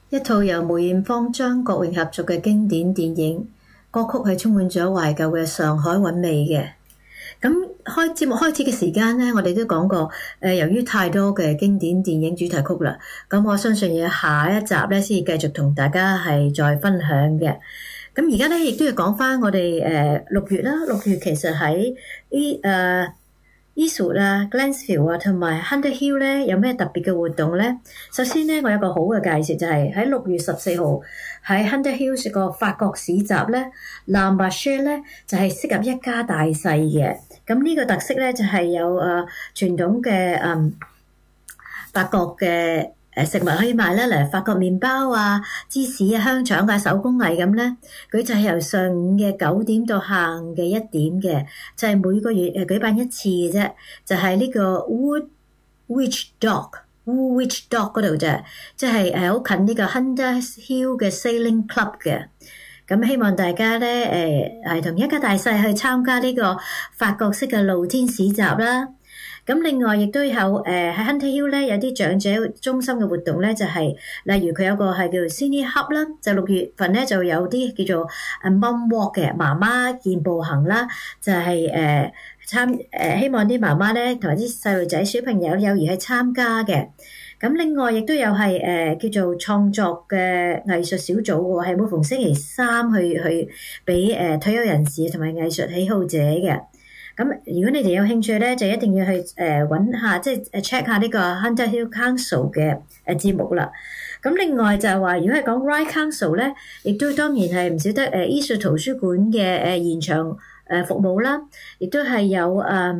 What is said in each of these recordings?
一套由梅艷芳、張國榮合作嘅經典電影，歌曲係充滿咗懷舊嘅上海韻味嘅。咁節目開始嘅時間咧，我哋都講過，由於太多嘅經典電影主題曲啦，咁我相信要下一集咧先至繼續同大家係再分享嘅。咁而家咧亦都要講翻我哋6月啦，6月其實喺Eastwood 啊、Glenfield 啊同埋 Hunter Hill 咧有咩特別嘅活動咧？首先咧，我有個好嘅介紹，就係喺6月14號喺 Hunter Hill 個法國市集咧 La Marché 咧就係適合一家大細嘅。咁呢個特色咧就係有傳統嘅法國嘅食物可以賣啦，例如法國麵包啊、芝士啊、香腸啊、手工藝咁咧。佢就係由上午嘅9點到下午嘅1點嘅，就係每個月舉辦一次嘅啫。就係呢個 Woolwich Dock 嗰度啫，即係好近呢個 Hunter Hill 嘅 Sailing Club 嘅。咁希望大家咧係同一家大細去參加呢個法國式嘅露天市集啦。咁另外亦都有喺 Hunter Hill 咧有啲長者中心嘅活動咧，就係例如佢有個係叫做 Cine Hub 啦，就6月份咧就有啲叫做 Mum Walk 嘅媽媽健步行啦，就係希望啲媽媽咧同埋啲細路仔小朋友幼兒去參加嘅。咁另外亦都有係叫做創作嘅藝術小組喎，係每逢星期三去俾退休人士同埋藝術喜好者嘅。咁如果你哋有興趣咧，就一定要去揾下，即係 check 下呢個 Hunter Hill Council 嘅節目啦。咁另外就係話，如果係講 Ryde Council 咧，亦都當然係唔少得Eastwood 圖書館嘅現場服務啦，亦都係有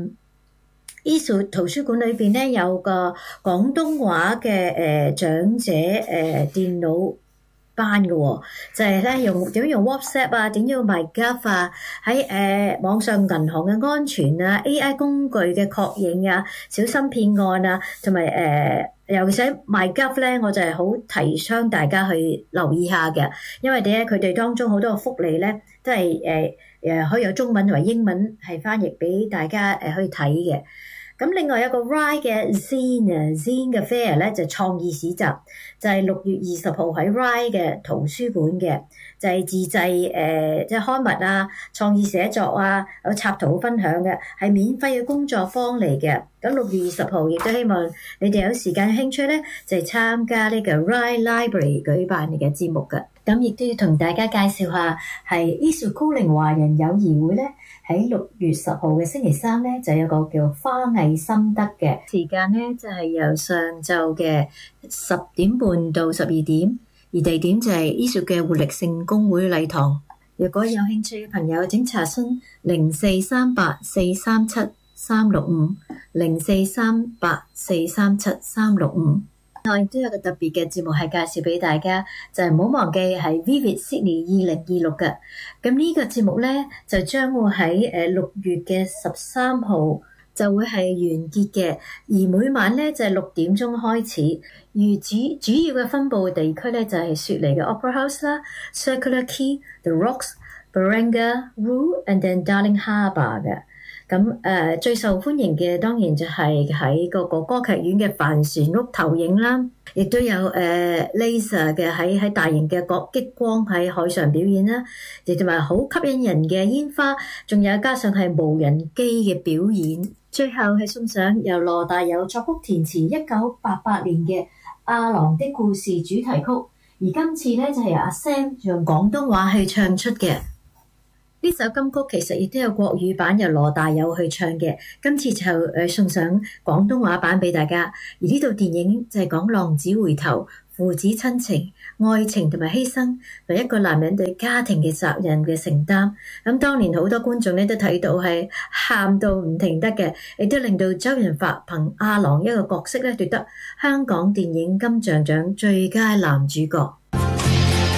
Eastwood 圖書館裏邊咧有個廣東話嘅長者電腦班嘅喎，就係咧點樣用 WhatsApp 啊，點樣用 MyGov 啊，喺網上銀行嘅安全啊、AI 工具嘅確認啊、小心騙案啊，同埋尤其是 MyGov 咧，我就係好提倡大家去留意下嘅，因為佢哋當中好多福利咧都係可以有中文同埋英文係翻譯俾大家去睇嘅。咁另外有個 Ryde 嘅 Zine 嘅 Fair 咧，就創意市集，就係6月20號喺 Ryde 嘅圖書館嘅，就係自製即係刊物啊、創意寫作啊、有插圖分享嘅，係免費嘅工作坊嚟嘅。咁6月20號亦都希望你哋有時間興趣咧，就係參加呢個 Ryde Library 舉辦嘅節目嘅。咁亦都要同大家介紹下，係 Eastwood 高齡華人友誼會咧。喺6月10號嘅星期三咧，就有個叫花藝心得嘅時間咧，就係由上晝嘅10點半到12點，而地點就係 Eastwood 嘅活力聖公會禮堂。如果有興趣嘅朋友，請查詢0438437365 0438437365。我亦都有個特別嘅節目係介紹俾大家，就係唔好忘記係 Vivid Sydney 2026嘅。咁呢個節目咧就將會喺6月嘅13號就會係完結嘅，而每晚咧就係6點鐘開始。而主要嘅分佈地區咧就係雪梨嘅 Opera House 啦、Circular Quay、The Rocks、Barangaroo and then Darling Harbour 嘅。咁最受歡迎嘅當然就係喺個歌劇院嘅帆船屋投影啦，亦都有laser 嘅喺大型嘅激光喺海上表演啦，亦同埋好吸引人嘅煙花，仲有加上係無人機嘅表演。最後係送上由羅大佑作曲填詞1988年嘅《阿郎的故事》主題曲，而今次咧就係由阿 Sam 用廣東話去唱出嘅。呢首金曲其實亦都有國語版由羅大佑去唱嘅，今次就送上廣東話版俾大家。而呢套電影就係講浪子回頭、父子親情、愛情同埋犧牲，同一個男人對家庭嘅責任嘅承擔。咁當年好多觀眾咧都睇到係喊到唔停得嘅，亦都令到周潤發憑阿郎一個角色咧奪得香港電影金像獎最佳男主角。